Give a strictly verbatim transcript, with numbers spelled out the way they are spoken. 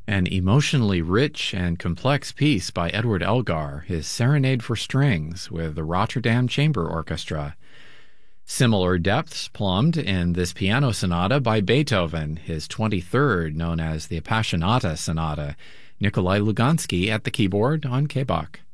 An emotionally rich and complex piece by Edward Elgar, his Serenade for Strings with the Rotterdam Chamber Orchestra. Similar depths plumbed in this piano sonata by Beethoven, his twenty-third, known as the Appassionata Sonata. Nikolai Lugansky at the keyboard on K B O C.